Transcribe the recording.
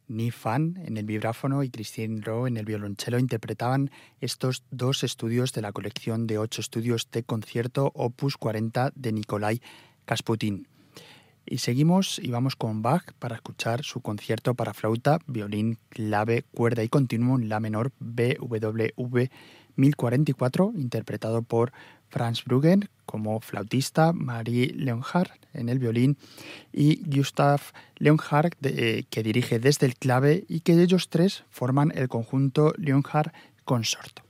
Ni Fan en el vibráfono y Christine Rowe en el violonchelo interpretaban estos dos estudios de la colección de 8 estudios de concierto Opus 40 de Nikolai Kasputin. Y seguimos y vamos con Bach para escuchar su concierto para flauta, violín, clave, cuerda y continuo en la menor BWV 1044, interpretado por Franz Bruggen como flautista, Marie Leonhardt en el violín y Gustav Leonhardt que dirige desde el clave, y que ellos tres forman el conjunto Leonhardt Consort.